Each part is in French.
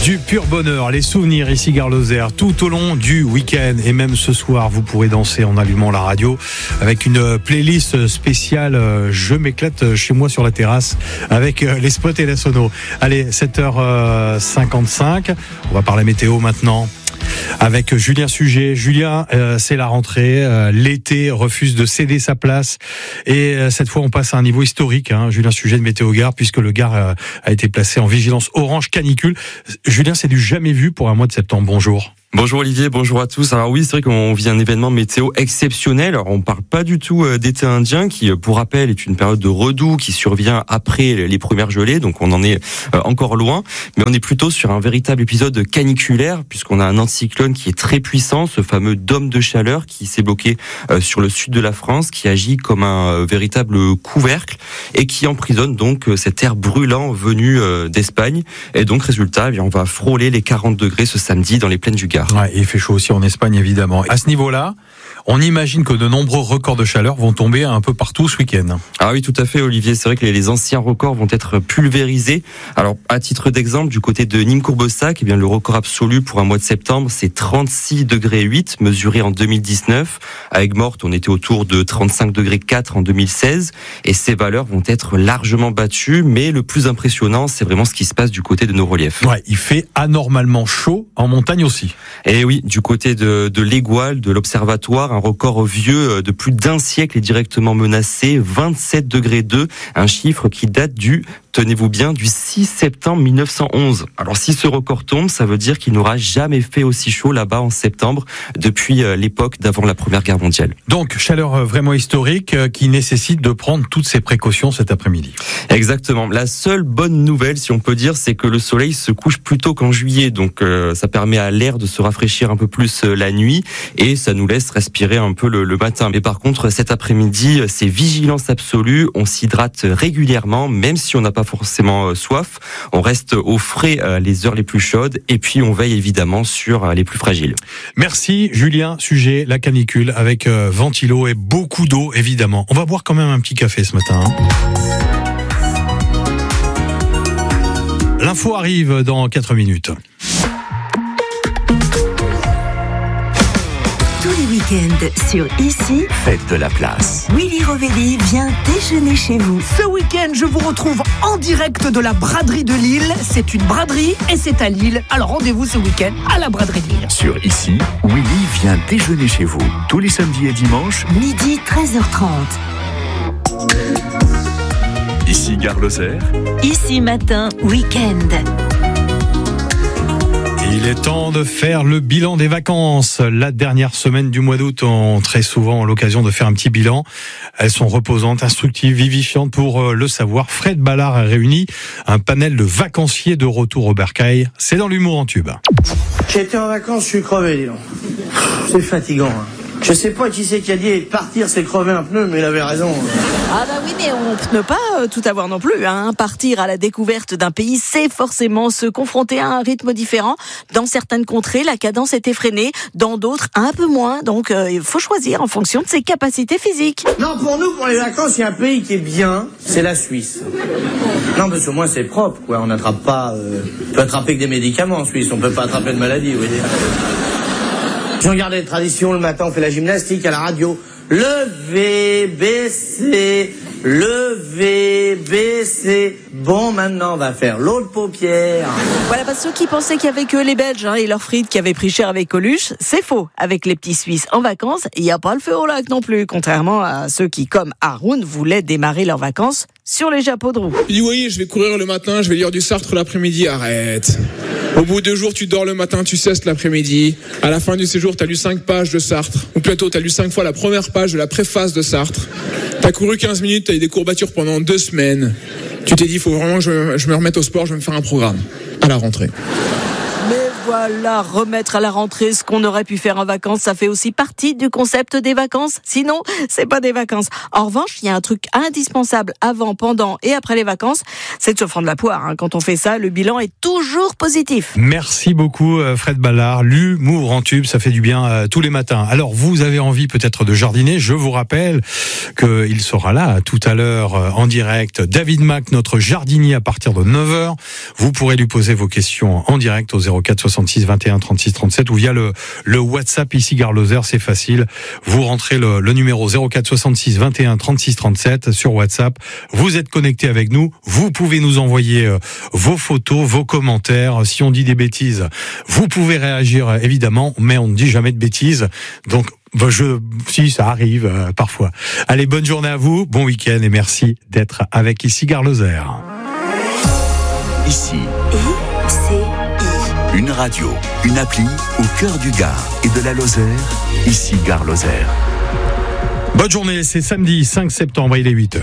Du pur bonheur, les souvenirs ici Gare Lozère tout au long du week-end et même ce soir vous pourrez danser en allumant la radio avec une playlist spéciale Je m'éclate chez moi sur la terrasse avec les spots et la sono. Allez, 7h55, on va parler météo maintenant avec Julien Sujet. Julien, c'est la rentrée, l'été refuse de céder sa place et cette fois on passe à un niveau historique, Julien Sujet de Météo Gare, puisque le Gard a été placé en vigilance orange canicule. Julien, c'est du jamais vu pour un mois de septembre. Bonjour. Bonjour Olivier, bonjour à tous. Alors oui, c'est vrai qu'on vit un événement météo exceptionnel. Alors on parle pas du tout d'été indien qui, pour rappel, est une période de redoux qui survient après les premières gelées, donc on en est encore loin. Mais on est plutôt sur un véritable épisode caniculaire puisqu'on a un anticyclone qui est très puissant, ce fameux dôme de chaleur qui s'est bloqué sur le sud de la France, qui agit comme un véritable couvercle et qui emprisonne donc cet air brûlant venu d'Espagne. Et donc résultat, on va frôler les 40 degrés ce samedi dans les plaines du Gard. Ouais, il fait chaud aussi en Espagne, évidemment. À ce niveau-là, on imagine que de nombreux records de chaleur vont tomber un peu partout ce week-end. Ah oui, tout à fait, Olivier. C'est vrai que les anciens records vont être pulvérisés. Alors, à titre d'exemple, du côté de Nîmes-Courbessac, le record absolu pour un mois de septembre, c'est 36 degrés 8, mesuré en 2019. À Aigues-Mortes, on était autour de 35 degrés 4 en 2016. Et ces valeurs vont être largement battues. Mais le plus impressionnant, c'est vraiment ce qui se passe du côté de nos reliefs. Ouais, il fait anormalement chaud en montagne aussi. Et oui, du côté de l'Égual, de l'Observatoire, un record vieux de plus d'un siècle est directement menacé, 27 degrés 2, un chiffre qui date tenez-vous bien, du 6 septembre 1911. Alors si ce record tombe, ça veut dire qu'il n'aura jamais fait aussi chaud là-bas en septembre depuis l'époque d'avant la Première Guerre mondiale. Donc chaleur vraiment historique qui nécessite de prendre toutes ces précautions cet après-midi. Exactement. La seule bonne nouvelle, si on peut dire, c'est que le soleil se couche plus tôt qu'en juillet. Donc ça permet à l'air de se rafraîchir un peu plus la nuit et ça nous laisse respirer un peu le matin. Mais par contre, cet après-midi, c'est vigilance absolue. On s'hydrate régulièrement, même si on n'a pas forcément soif. On reste au frais les heures les plus chaudes et puis on veille évidemment sur les plus fragiles. Merci Julien Sujet, la canicule avec ventilo et beaucoup d'eau évidemment. On va boire quand même un petit café ce matin. L'info arrive dans 4 minutes. Tous les week-ends sur Ici, faites de la place. Willy Rovelli vient déjeuner chez vous. Ce week-end, je vous retrouve en direct de la braderie de Lille. C'est une braderie et c'est à Lille. Alors rendez-vous ce week-end à la braderie de Lille. Sur Ici, Willy vient déjeuner chez vous. Tous les samedis et dimanches, midi 13h30. Ici Gare Lozère. Ici matin, week-end. Il est temps de faire le bilan des vacances. La dernière semaine du mois d'août ont très souvent l'occasion de faire un petit bilan. Elles sont reposantes, instructives, vivifiantes pour le savoir. Fred Ballard a réuni un panel de vacanciers de retour au bercail. C'est dans l'humour en tube. J'ai été en vacances, je suis crevé, dis donc. C'est fatigant. Je sais pas qui c'est qui a dit partir c'est crever un pneu, mais il avait raison. Ah bah oui, mais on ne peut pas tout avoir non plus. Partir à la découverte d'un pays, c'est forcément se confronter à un rythme différent. Dans certaines contrées, la cadence est effrénée, dans d'autres, un peu moins. Donc il faut choisir en fonction de ses capacités physiques. Non, pour nous, pour les vacances, il y a un pays qui est bien, c'est la Suisse. Non, parce que au moins c'est propre, quoi. On n'attrape pas... on peut attraper que des médicaments en Suisse, on peut pas attraper de maladie, vous voyez. Si on regarde les traditions, le matin on fait la gymnastique à la radio. Lever, baisser, lever, baisser. Bon, maintenant on va faire l'autre paupière. Voilà, ceux qui pensaient qu'il y avait que les Belges et leurs frites qui avaient pris cher avec Coluche, c'est faux. Avec les petits Suisses en vacances, il n'y a pas le feu au lac non plus, contrairement à ceux qui, comme Haroun, voulaient démarrer leurs vacances sur les chapeaux de roue. Il dit oui, je vais courir le matin, je vais lire du Sartre l'après-midi, arrête. Au bout de 2 jours, tu dors le matin, tu cesses l'après-midi. À la fin du séjour, t'as lu 5 pages de Sartre. Ou plutôt, t'as lu 5 fois la première page de la préface de Sartre. T'as couru 15 minutes, t'as eu des courbatures pendant 2 semaines. Tu t'es dit, il faut vraiment que je me remette au sport, je vais me faire un programme. À la rentrée. voilà, remettre à la rentrée ce qu'on aurait pu faire en vacances, ça fait aussi partie du concept des vacances. Sinon, c'est pas des vacances. En revanche, il y a un truc indispensable avant, pendant et après les vacances, c'est de se prendre la poire. Quand on fait ça, le bilan est toujours positif. Merci beaucoup Fred Ballard. L'humour en tube, ça fait du bien tous les matins. Alors vous avez envie peut-être de jardiner, je vous rappelle qu'il sera là tout à l'heure en direct. David Mac, notre jardinier, à partir de 9h. Vous pourrez lui poser vos questions en direct au 04 66 21 36 37 ou via le WhatsApp ici Gare Lozère, c'est facile. Vous rentrez le numéro 04 66 21 36 37 sur WhatsApp. Vous êtes connecté avec nous. Vous pouvez nous envoyer vos photos, vos commentaires. Si on dit des bêtises, vous pouvez réagir évidemment, mais on ne dit jamais de bêtises. Donc si ça arrive parfois. Allez, bonne journée à vous, bon week-end et merci d'être avec ici Gare Lozère. Ici, une radio, une appli au cœur du Gard et de la Lozère. Ici Gare Lozère. Bonne journée, c'est samedi 5 septembre, il est 8h.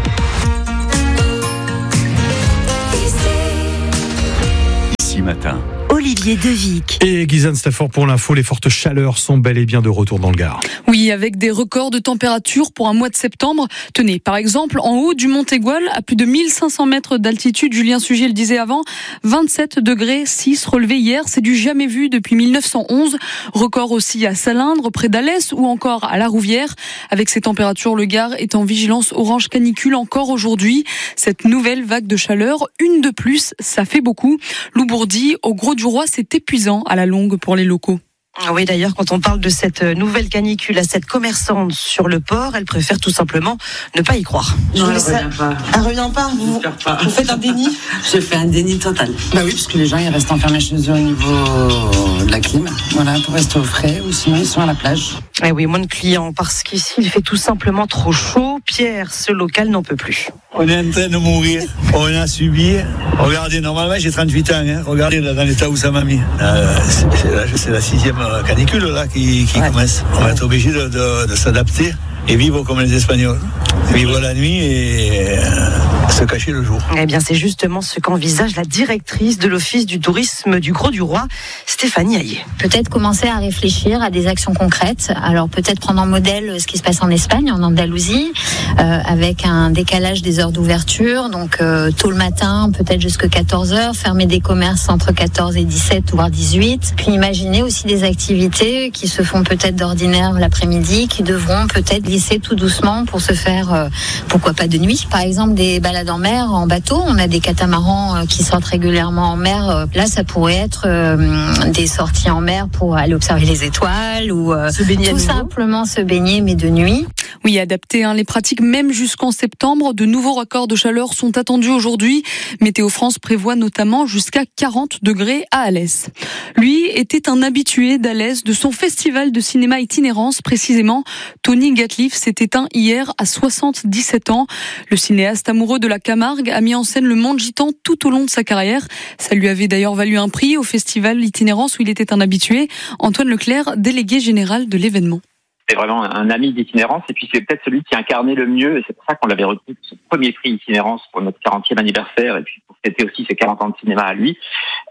Ici matin. Olivier Devic. Et Guyzane Stafford pour l'info, les fortes chaleurs sont bel et bien de retour dans le Gard. Oui, avec des records de température pour un mois de septembre. Tenez, par exemple, en haut du Mont Égual, à plus de 1500 mètres d'altitude, Julien Suget le disait avant, 27 degrés 6 relevés hier, c'est du jamais vu depuis 1911. Record aussi à Salindre, près d'Alès ou encore à La Rouvière. Avec ces températures, le Gard est en vigilance orange canicule encore aujourd'hui. Cette nouvelle vague de chaleur, une de plus, ça fait beaucoup. Loubourdi, au Grau-du-Roi, c'est épuisant à la longue pour les locaux. Oui, d'ailleurs, quand on parle de cette nouvelle canicule à cette commerçante sur le port, elle préfère tout simplement ne pas y croire. Non, elle revient pas. Elle revient pas. Vous faites un déni? Je fais un déni total. Bah oui, parce que les gens, ils restent enfermés chez eux au niveau de la clim. Voilà, pour rester au frais, ou sinon ils sont à la plage. Eh oui, moins de clients, parce qu'ici, il fait tout simplement trop chaud. Pierre, ce local n'en peut plus. On est en train de mourir. On a subi. Regardez, normalement, j'ai 38 ans. Regardez là, dans l'état où ça m'a mis. C'est la 6e canicule là qui commence. On va être obligé de s'adapter et vivre comme les Espagnols. Vivre la nuit et se cacher le jour. Eh bien, c'est justement ce qu'envisage la directrice de l'Office du tourisme du Grau-du-Roi, Stéphanie Hayet. Peut-être commencer à réfléchir à des actions concrètes. Alors peut-être prendre en modèle ce qui se passe en Espagne, en Andalousie, avec un décalage des heures d'ouverture. Donc tôt le matin, peut-être jusqu'à 14h, fermer des commerces entre 14 et 17, voire 18. Puis imaginer aussi des activités qui se font peut-être d'ordinaire l'après-midi, qui devront peut-être glisser tout doucement pour se faire, pourquoi pas de nuit. Par exemple, des balades en mer, en bateau. On a des catamarans qui sortent régulièrement en mer. Là, ça pourrait être des sorties en mer pour aller observer les étoiles ou se baigner tout simplement se baigner, mais de nuit. Oui, adapter les pratiques même jusqu'en septembre. De nouveaux records de chaleur sont attendus aujourd'hui. Météo France prévoit notamment jusqu'à 40 degrés à Alès. Lui était un habitué d'Alès, de son festival de cinéma itinérance précisément. Tony Gatliff s'est éteint hier à 77 ans. Le cinéaste amoureux de la Camargue a mis en scène le monde gitan tout au long de sa carrière. Ça lui avait d'ailleurs valu un prix au festival itinérance où il était un habitué. Antoine Leclerc, délégué général de l'événement. C'est vraiment un ami d'itinérance et puis c'est peut-être celui qui incarnait le mieux et c'est pour ça qu'on l'avait retenu pour ce premier prix itinérance pour notre 40e anniversaire et puis pour fêter aussi ses 40 ans de cinéma à lui.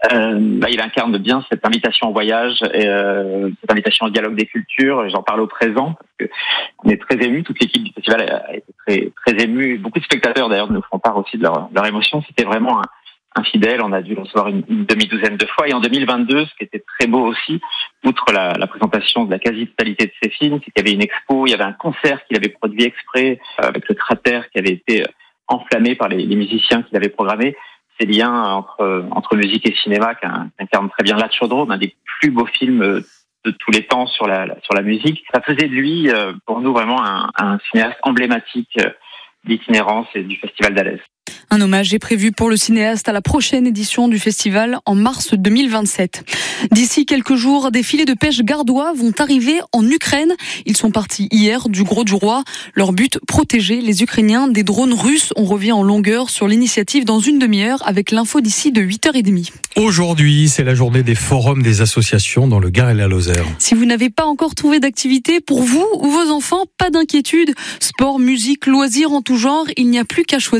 Il incarne bien cette invitation au voyage et cette invitation au dialogue des cultures. J'en parle au présent parce que on est très émus, toute l'équipe du festival a été très, très émue. Beaucoup de spectateurs d'ailleurs nous font part aussi de leur émotion. C'était vraiment un fidèle, on a dû le recevoir une demi-douzaine de fois. Et en 2022, ce qui était très beau aussi, outre la présentation de la quasi-totalité de ses films, c'est qu'il y avait une expo, il y avait un concert qu'il avait produit exprès, avec le cratère qui avait été enflammé par les musiciens qu'il avait programmés. Ces liens entre musique et cinéma qu'incarne très bien Lat Chaudrôme, un des plus beaux films de tous les temps sur la musique. Ça faisait de lui, pour nous, vraiment un cinéaste emblématique d'itinérance et du Festival d'Alès. Un hommage est prévu pour le cinéaste à la prochaine édition du festival en mars 2027. D'ici quelques jours, des filets de pêche gardois vont arriver en Ukraine. Ils sont partis hier du Grau-du-Roi. Leur but, protéger les Ukrainiens des drones russes. On revient en longueur sur l'initiative dans une demi-heure avec l'info d'ici de 8h30. Aujourd'hui, c'est la journée des forums des associations dans le Gard et la Lozère. Si vous n'avez pas encore trouvé d'activité pour vous ou vos enfants, pas d'inquiétude. Sport, musique, loisirs en tout genre, il n'y a plus qu'à choisir.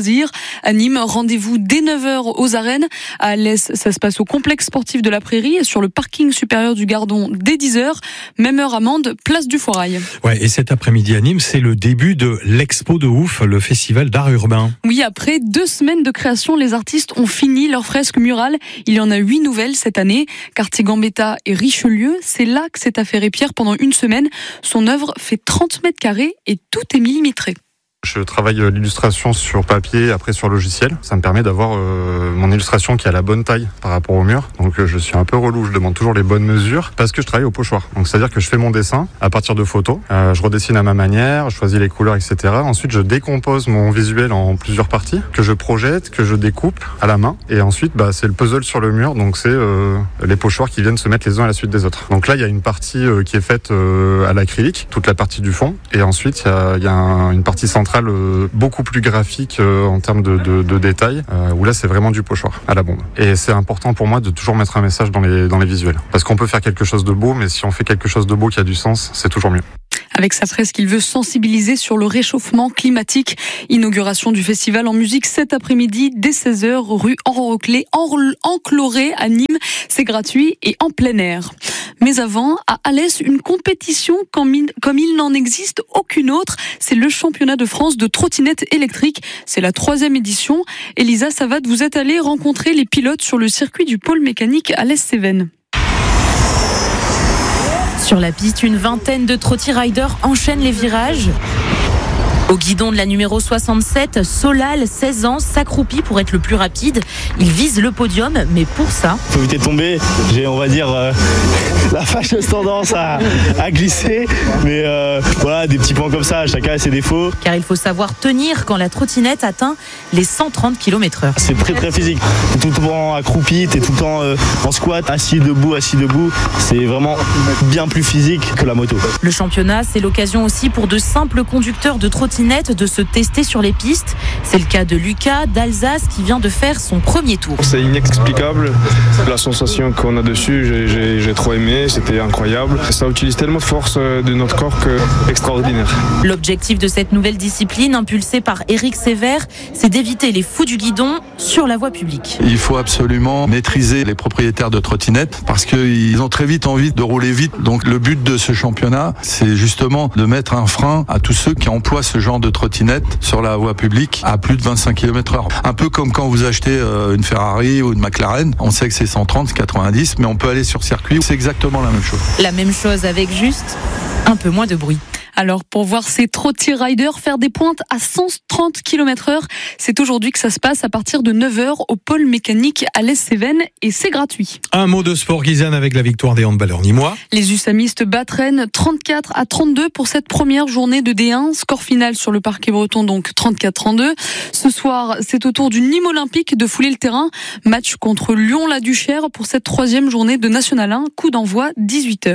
À Nîmes, rendez-vous dès 9h aux arènes. À Alès, ça se passe au complexe sportif de la Prairie et sur le parking supérieur du Gardon dès 10h. Même heure à Mende, place du Foirail. Ouais, et cet après-midi à Nîmes, c'est le début de l'Expo de Ouf, le festival d'art urbain. Oui, après 2 semaines de création, les artistes ont fini leur fresque murale. Il y en a 8 nouvelles cette année. Quartier Gambetta et Richelieu, c'est là que s'est affairé Pierre pendant une semaine. Son œuvre fait 30 mètres carrés et tout est millimétré. Je travaille l'illustration sur papier, après sur logiciel. Ça me permet d'avoir mon illustration qui a la bonne taille par rapport au mur. Donc je suis un peu relou, je demande toujours les bonnes mesures parce que je travaille au pochoir. Donc c'est-à-dire que je fais mon dessin à partir de photos. Je redessine à ma manière, je choisis les couleurs, etc. Ensuite je décompose mon visuel en plusieurs parties que je projette, que je découpe à la main. Et ensuite c'est le puzzle sur le mur. Donc c'est les pochoirs qui viennent se mettre les uns à la suite des autres. Donc là il y a une partie qui est faite à l'acrylique, toute la partie du fond. Et ensuite il y a une partie centrale beaucoup plus graphique en termes de détails, où là c'est vraiment du pochoir à la bombe. Et c'est important pour moi de toujours mettre un message dans les visuels. Parce qu'on peut faire quelque chose de beau, mais si on fait quelque chose de beau qui a du sens, c'est toujours mieux. Avec sa fresque, il veut sensibiliser sur le réchauffement climatique. Inauguration du festival en musique cet après-midi dès 16h, rue Encloré à Nîmes. C'est gratuit et en plein air. Mais avant, à Alès, une compétition comme il n'en existe aucune autre. C'est le championnat de France de trottinettes électriques. C'est la 3e édition. Elisa Savate, vous êtes allée rencontrer les pilotes sur le circuit du pôle mécanique Alès-Cévennes. Sur la piste, une vingtaine de trotty-riders enchaînent les virages. Au guidon de la numéro 67, Solal, 16 ans, s'accroupit pour être le plus rapide. Il vise le podium, mais pour ça... Il faut éviter de tomber. J'ai, on va dire, la fâcheuse tendance à glisser. Mais voilà, des petits points comme ça, chacun a ses défauts. Car il faut savoir tenir quand la trottinette atteint les 130 km/h. C'est très très physique. T'es tout le temps accroupi, t'es tout le temps en squat, assis debout. C'est vraiment bien plus physique que la moto. Le championnat, c'est l'occasion aussi pour de simples conducteurs de trottinette de se tester sur les pistes. C'est le cas de Lucas d'Alsace qui vient de faire son premier tour. C'est inexplicable, la sensation qu'on a dessus, j'ai trop aimé, c'était incroyable. Ça utilise tellement de force de notre corps que extraordinaire. L'objectif de cette nouvelle discipline, impulsée par Éric Sévère, c'est d'éviter les fous du guidon sur la voie publique. Il faut absolument maîtriser les propriétaires de trottinettes parce qu'ils ont très vite envie de rouler vite. Donc le but de ce championnat, c'est justement de mettre un frein à tous ceux qui emploient ce genre de trottinette sur la voie publique à plus de 25 km/h. Un peu comme quand vous achetez une Ferrari ou une McLaren, on sait que c'est 130, 90, mais on peut aller sur circuit, c'est exactement la même chose. La même chose avec juste un peu moins de bruit. Alors, pour voir ces trotty riders faire des pointes à 130 km/h, c'est aujourd'hui que ça se passe à partir de 9h au pôle mécanique Alès-Cévennes et c'est gratuit. Un mot de sport, Guyzane, avec la victoire des handballeurs nîmois. Les Usamistes battent Rennes 34-32 pour cette première journée de D1. Score final sur le parquet breton, donc 34-32. Ce soir, c'est au tour du Nîmes Olympique de fouler le terrain. Match contre Lyon-la-Duchère pour cette 3e journée de National 1. Coup d'envoi 18h.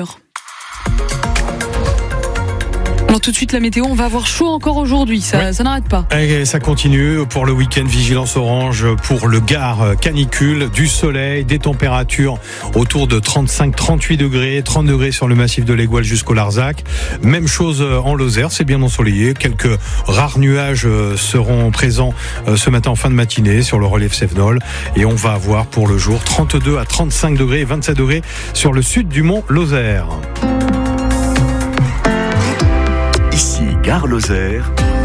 Alors tout de suite la météo, on va avoir chaud encore aujourd'hui, ça n'arrête pas. Et ça continue pour le week-end, vigilance orange pour le Gard, canicule, du soleil, des températures autour de 35-38 degrés, 30 degrés sur le massif de l'Aiguille jusqu'au Larzac. Même chose en Lozère, c'est bien ensoleillé, quelques rares nuages seront présents ce matin en fin de matinée sur le relief Cévenol et on va avoir pour le jour 32 à 35 degrés et 27 degrés sur le sud du mont Lozère. Ici, Gare Lozère.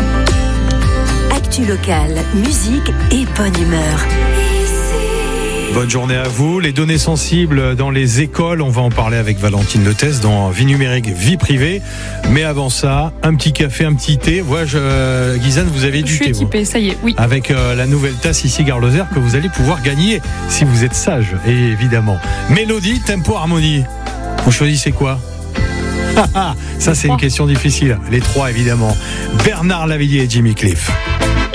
Actu locale, musique et bonne humeur. Bonne journée à vous. Les données sensibles dans les écoles, on va en parler avec Valentine Lethès dans Vie numérique, vie privée. Mais avant ça, un petit café, un petit thé. Guyzane, vous avez du thé. Je suis équipée, ça y est, oui. Avec la nouvelle tasse ici, Gare Lozère, que vous allez pouvoir gagner si vous êtes sage, évidemment. Mélodie, tempo, harmonie. Vous choisissez quoi ? Ça, c'est une question difficile. Les trois, évidemment. Bernard Lavilliers et Jimmy Cliff.